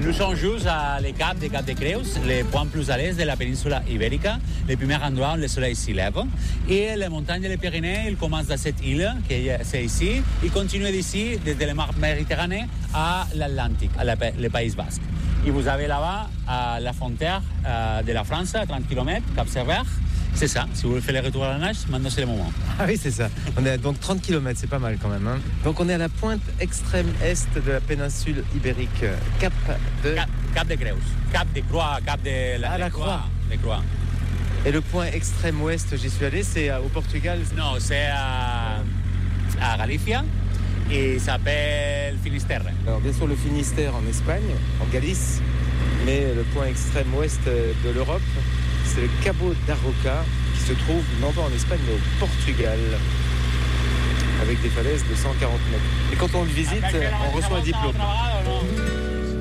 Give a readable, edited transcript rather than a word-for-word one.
Nous sommes juste à les Caps de Creus, les points plus à l'est de la péninsule ibérique, les premiers endroits où le soleil s'y lève. Et les montagnes des Pyrénées, ils commencent dans cette île, qui c'est ici, ils continuent d'ici, desde la mer Méditerranée à l'Atlantique, le Pays Basque. Et vous avez là-bas la frontière de la France, à 30 km, Cap-Servère. C'est ça, si vous voulez faire le retour à la nage, maintenant c'est le moment. Ah oui, c'est ça. On est à donc 30 km, c'est pas mal quand même. Hein. Donc on est à la pointe extrême est de la péninsule ibérique, Cap de Creus, Cap de Croix, Cap de la Croix. De Croix. Et le point extrême ouest, j'y suis allé, c'est au Portugal. Non, c'est à Galicia et ça s'appelle Finisterre. Alors bien sûr le Finistère en Espagne, en Galice, mais le point extrême ouest de l'Europe, c'est le Cabo da Roca qui se trouve non pas en Espagne mais au Portugal, avec des falaises de 140 mètres. Et quand on le visite, on reçoit un diplôme.